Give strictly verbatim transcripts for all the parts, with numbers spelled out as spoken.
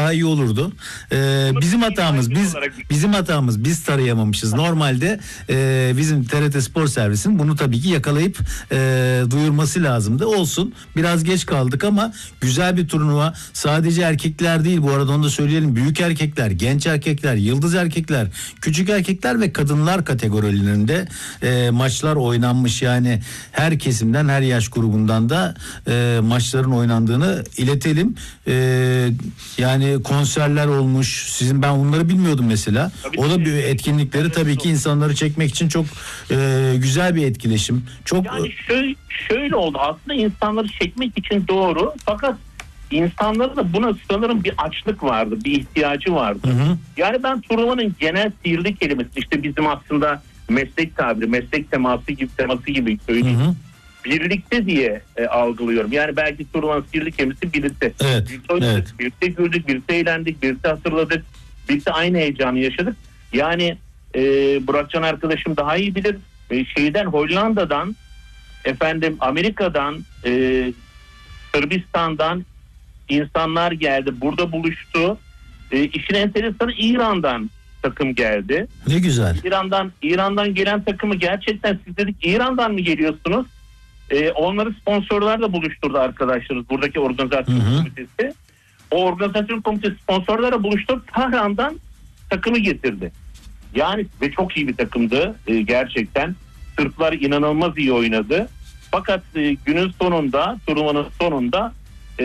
daha iyi olurdu. Ee, bizim hatamız biz bizim hatamız biz tarayamamışız. Normalde e, bizim T R T Spor Servisi'nin bunu tabii ki yakalayıp e, duyurması lazımdı. Olsun. Biraz geç kaldık ama güzel bir turnuva. Sadece erkekler değil, bu arada onu da söyleyelim. Büyük erkekler, genç erkekler, yıldız erkekler, küçük erkekler ve kadınlar kategorilerinde e, maçlar oynanmış. Yani her kesimden, her yaş grubundan da e, maçların oynandığını iletelim. E, yani konserler olmuş. Sizin, ben bunları bilmiyordum mesela. Tabii o da bir etkinlikleri tabii ki insanları çekmek için çok e, güzel bir etkileşim. Çok yani şöyle, şöyle oldu. Aslında insanları çekmek için doğru. Fakat insanların da buna sanırım bir açlık vardı, bir ihtiyacı vardı. Hı hı. Yani ben turnuvanın genel sihirli kelimesi, işte bizim aslında meslek tabiri, meslek teması gibi teması gibi söyleyeyim. Hı hı. Birlikte diye e, algılıyorum. Yani belki turnuvanın sihirli kelimesi birlikte. Evet, birlikte oynadık, evet. birlikte güldük, birlikte eğlendik, birlikte hatırladık, birlikte aynı heyecanı yaşadık. Yani e, Burakcan arkadaşım daha iyi bilir. E, şeyden, Hollanda'dan, efendim Amerika'dan, e, Sırbistan'dan insanlar geldi. Burada buluştu. E, işin enteresanı İran'dan takım geldi. Ne güzel. İran'dan İran'dan gelen takımı gerçekten siz dedik İran'dan mı geliyorsunuz? E, onları sponsorlarla buluşturdu arkadaşlarımız. Buradaki organizasyon hı hı. komitesi. O organizasyon komitesi sponsorlarla buluşturup Tahran'dan takımı getirdi. Yani ve çok iyi bir takımdı e, gerçekten. Sırplar inanılmaz iyi oynadı. Fakat e, günün sonunda, turnuvanın sonunda e,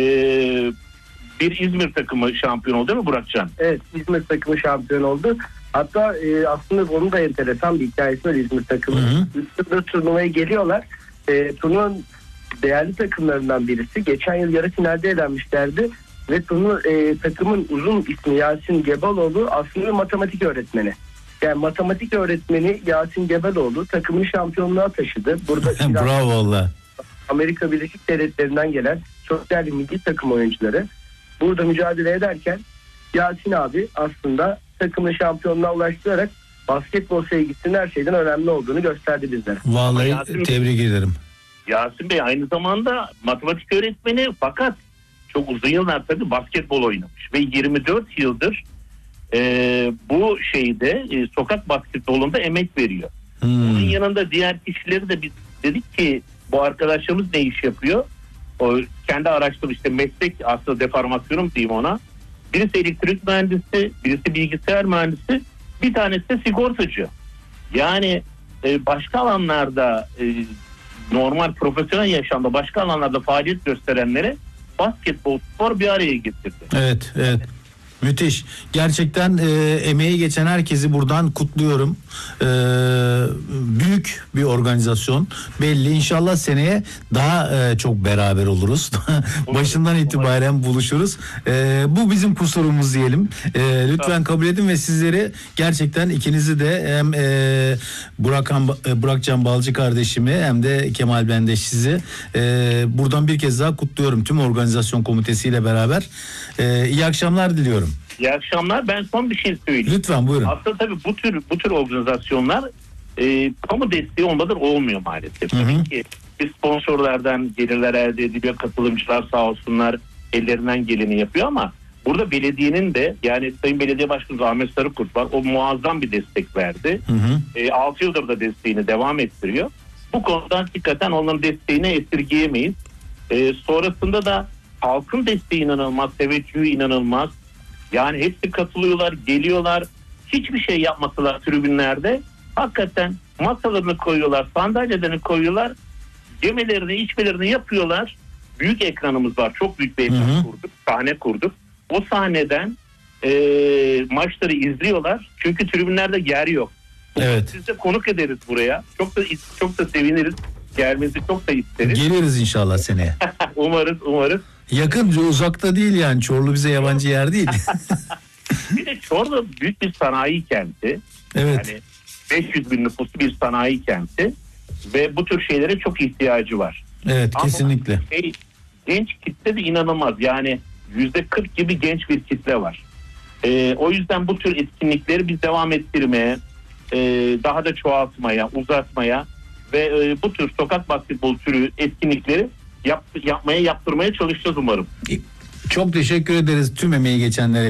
bir İzmir takımı şampiyon oldu değil mi Burakcan? Evet, İzmir takımı şampiyon oldu. Hatta e, aslında onun da enteresan bir hikayesi var İzmir takımı. Üstünde turnuvaya geliyorlar. E, turnuvanın değerli takımlarından birisi. Geçen yıl yarı finalde elenmişlerdi. Ve turnuva, e, takımın uzun ismi Yasin Gebaloğlu aslında matematik öğretmeni. Yani matematik öğretmeni Yasin Gebaloğlu takımını şampiyonluğa taşıdı. Burada bravo valla. Amerika Birleşik Devletleri'nden gelen çok değerli milli takım oyuncuları burada mücadele ederken Yasin abi aslında takımın şampiyonluğa ulaştırarak basketbol sevgisinin her şeyden önemli olduğunu gösterdi bizlere. Vallahi Yasin, tebrik ederim. Yasin Bey aynı zamanda matematik öğretmeni, fakat çok uzun yıllar tabii basketbol oynamış ve yirmi dört yıldır e, bu şeyde e, sokak basketbolunda emek veriyor. Hmm. Onun yanında diğer kişileri de biz dedik ki bu arkadaşlarımız ne iş yapıyor? O kendi araştırmış, işte meslek aslında deformasyonum diyeyim ona. Birisi elektrik mühendisi, birisi bilgisayar mühendisi, bir tanesi de sigortacı. Yani e, başka alanlarda e, normal profesyonel yaşamda başka alanlarda faaliyet gösterenlere basketbol spor bir araya getirdi. Evet, evet. Müthiş. Gerçekten e, emeği geçen herkesi buradan kutluyorum. E, büyük bir organizasyon. Belli. İnşallah seneye daha e, çok beraber oluruz. Başından itibaren buluşuruz. E, bu bizim kusurumuz diyelim. E, lütfen kabul edin ve sizleri gerçekten ikinizi de hem e, Burakhan, Burakcan Balcı kardeşimi hem de Kemal Bendeş sizi e, buradan bir kez daha kutluyorum. Tüm organizasyon komitesiyle beraber. E, iyi akşamlar diliyorum. İyi akşamlar. Ben son bir şey söyleyeyim. Lütfen buyurun. Aslında tabii bu tür bu tür organizasyonlar e, kamu desteği olmadan olmuyor maalesef. Hı hı. Tabii ki biz sponsorlardan gelirler elde ediliyor. Katılımcılar sağ olsunlar ellerinden geleni yapıyor ama burada belediyenin de, yani Sayın Belediye Başkanı Ahmet Sarıkurt var. O muazzam bir destek verdi. Hı hı. E, altı yıldır da desteğini devam ettiriyor. Bu konuda hakikaten onların desteğini esirgeyemeyiz. E, sonrasında da halkın desteği inanılmaz, teveccühü inanılmaz. Yani hepsi katılıyorlar, geliyorlar. Hiçbir şey yapmasalar tribünlerde hakikaten masalarını koyuyorlar, sandalyelerini koyuyorlar. Yemelerini, içmelerini yapıyorlar. Büyük ekranımız var. Çok büyük bir ekran hı hı. kurduk. Sahne kurduk. O sahneden e, maçları izliyorlar. Çünkü tribünlerde yer yok. Evet. Siz de konuk ederiz buraya. Çok da çok da seviniriz. Gelmenizi çok da isteriz. Geliriz inşallah seneye. umarız, umarız. Yakın, uzakta değil yani. Çorlu bize yabancı yer değil. Bir de Çorlu büyük bir sanayi kenti. Evet. Yani beş yüz bin nüfuslu bir sanayi kenti ve bu tür şeylere çok ihtiyacı var. Evet, ama kesinlikle. Şey, genç kitle de inanılmaz. Yani yüzde kırk gibi genç bir kitle var. Ee, o yüzden bu tür etkinlikleri biz devam ettirmeye, e, daha da çoğaltmaya, uzatmaya ve e, bu tür sokak basketbol türü etkinlikleri yap, yapmaya, yaptırmaya çalışacağız umarım. Çok teşekkür ederiz tüm emeği geçenlere.